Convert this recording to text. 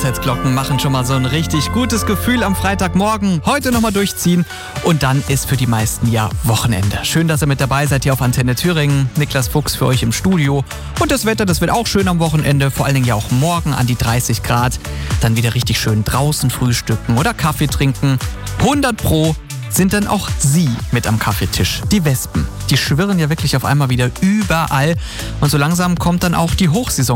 Uhrzeitsglocken machen schon mal so ein richtig gutes Gefühl am Freitagmorgen. Heute nochmal durchziehen und dann ist für die meisten ja Wochenende. Schön, dass ihr mit dabei seid hier auf Antenne Thüringen. Niklas Fuchs für euch im Studio. Und das Wetter, das wird auch schön am Wochenende. Vor allen Dingen ja auch morgen an die 30 Grad. Dann wieder richtig schön draußen frühstücken oder Kaffee trinken. 100% sind dann auch Sie mit am Kaffeetisch. Die Wespen, die schwirren ja wirklich auf einmal wieder überall. Und so langsam kommt dann auch die Hochsaison